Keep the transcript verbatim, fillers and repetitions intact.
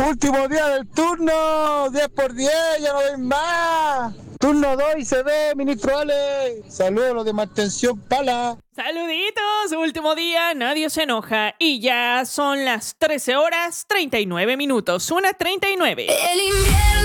Último día del turno, diez por diez, ya no ven más. Turno dos y se ve, ministro Ale. Saludos a los de mantención Pala. Saluditos, último día, nadie se enoja. Y ya son las trece horas treinta y nueve minutos, una treinta y nueve. El invierno